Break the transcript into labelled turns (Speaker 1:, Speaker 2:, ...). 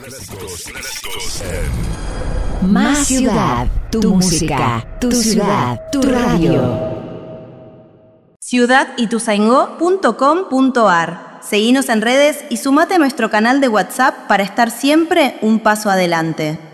Speaker 1: Más ciudad, tu música, tu ciudad, tu radio.
Speaker 2: ciudadituzaingó.com.ar. Seguinos en redes y sumate a nuestro canal de WhatsApp para estar siempre un paso adelante.